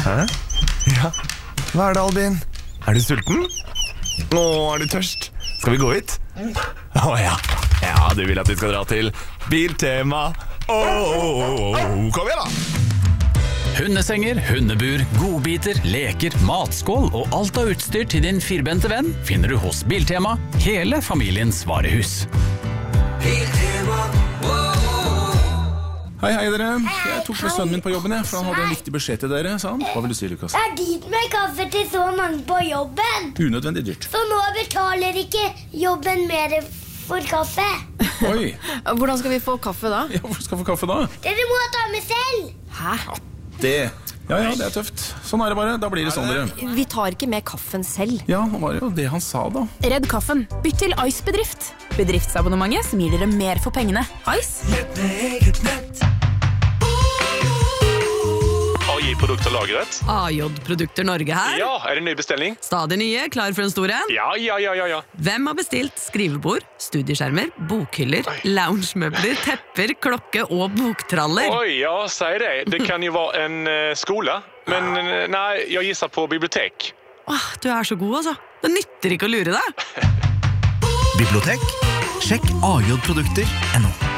Hæ? Ja, hva det, Albin? Du sulten? Nå du tørst. Skal vi gå hit? Ja. Ja, du vil at vi skal dra til Biltema. Kom igjen da! Hundesenger, hundebur, godbiter, leker, matskål og alt av utstyr til din firbente venn finner du hos Biltema, hele familiens varehus. Hei dere, jeg tok med sønnen min på jobben, for han hadde en viktig beskjed til dere, sa han. Hva vil du si, Lukas? Det dyrt med kaffe til så mange på jobben. Unødvendig dyrt. Så nå betaler ikke jobben mer for kaffe. Oi. Hvordan skal vi få kaffe da? Ja, hvor skal vi få kaffe da? Dere må ta med selv. Hæ? Det. Ja, det tøft. Sånn det bare, da blir det sånn dere. Vi tar ikke med kaffen selv. Ja, det var jo det han sa da. Redd kaffen. Bytt til Ice Bedrift. Bedriftsabonnementet som gir dere mer for pengene. Ice. AJ-produkter lagret. AJ-produkter Norge her. Ja, det en ny bestelling? Stadig nye, klar for en stor en. Ja. Hvem har bestilt skrivebord, studieskjermer, bokhyller, loungemøbler, tepper, klokke og boktraller? Oj, ja, säg det. Det kan ju vara en skola. Men nej, jag gissar på bibliotek. Du er så god, altså. Det nytter ikke å lure deg. Bibliotek? Sjekk ajprodukter.no.